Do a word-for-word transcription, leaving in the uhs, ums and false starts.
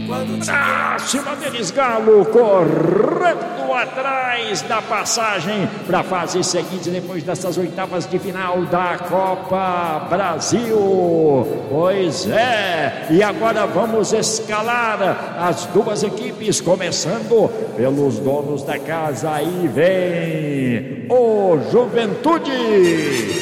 Pra cima deles, Galo, correndo atrás da passagem para a fase seguinte, depois dessas oitavas de final da Copa Brasil. Pois é, e agora vamos escalar as duas equipes, começando pelos donos da casa. Aí vem o Juventude.